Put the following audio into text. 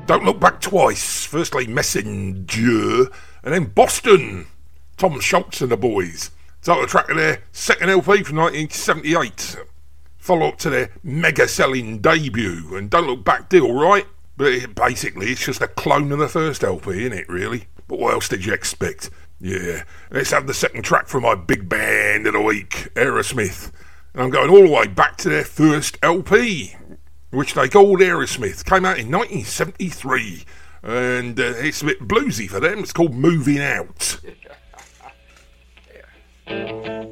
Don't Look Back Twice, firstly Messenger, and then Boston, Tom Schultz and the Boys. Title track of their second LP from 1978. Follow up to their mega selling debut, and Don't Look Back did alright, but basically it's just a clone of the first LP, isn't it, really? But what else did you expect? Yeah, let's have the second track from my big band of the week, Aerosmith. And I'm going all the way back to their first LP, which they called Aerosmith. Came out in 1973, and it's a bit bluesy for them. It's called Moving Out. Yeah.